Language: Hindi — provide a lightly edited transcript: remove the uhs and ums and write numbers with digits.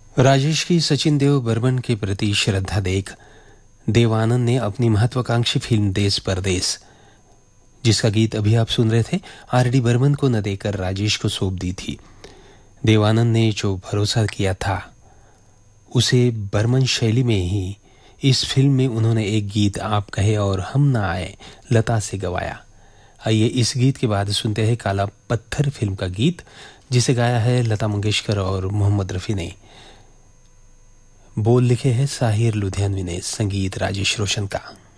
राजेश की सचिन देव बर्मन के प्रति श्रद्धा देख देव आनंद ने अपनी महत्वाकांक्षी फिल्म देश परदेश, जिसका गीत अभी आप सुन रहे थे, आर.डी. बर्मन को न देकर राजेश को सौंप दी थी। देव आनंद ने जो भरोसा किया था उसे बर्मन शैली में ही इस फिल्म में उन्होंने एक गीत आप कहे और हम ना आए लता से गवाया। आइए इस गीत के बाद सुनते हैं काला पत्थर फिल्म का गीत, जिसे गाया है लता मंगेशकर और मोहम्मद रफ़ी ने। बोल लिखे हैं साहिर लुधियानवी ने, संगीत राजेश रोशन का।